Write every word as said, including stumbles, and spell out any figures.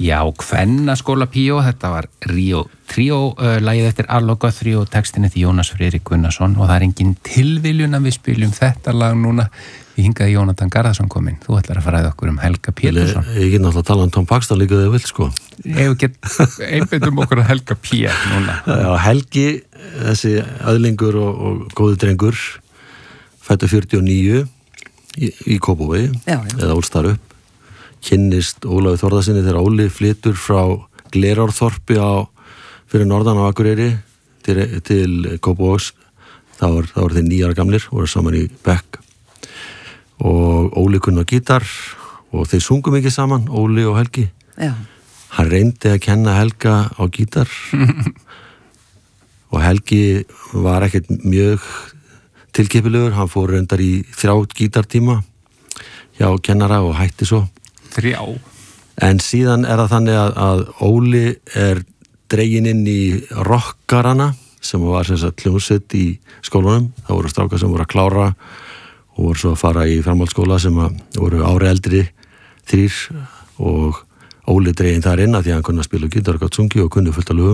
Já, Kvennaskóla Píó, þetta var Rio Trio, uh, lagið eftir Arlo Guthrie og textin eftir Jónas Friðrik Gunnarsson og það er engin tilviljun að við spiljum þetta lag núna. Við hingaði Jónatan Garðarsson kominn. Þú ætlar að fræða okkur um Helga Pétursson. Ég get náttúrulega að tala um Tom Paxton líka þegar ég vil, sko. Ég get einbeitum okkur að Helga P. núna. Já, Helgi, þessi öðlingur og, og góði drengur, fættu fjörutíu og níu í, í Kópavogi, eða ólstar upp. Kynnist Ólafi Þórðarsyni þegar Óli flytur frá Glerárþorpi á, fyrir norðan á Akureyri til, til Kópavogs. þá var, þá var þeir nýjar gamlir, voru saman í bekk og Óli kunni á gítar og þeir sungum ekki saman, Óli og Helgi. Já. Hann reyndi að kenna Helga á gítar og Helgi var ekkert mjög tilkipilegur, hann fór reyndar í þrjá gítartíma hjá kennara og hætti svo. Þrjá? En síðan er það þannig að, að Óli er dregin inn í rockarana sem var sem sagt hljómsveit í skólanum. Það voru strákar sem voru að klára og voru svo að fara í framhaldsskóla sem voru ári eldri þrír og Óli dregin þar inn að því að hann kunni að spila gítar og gat sungi og kunni fullt af lögum.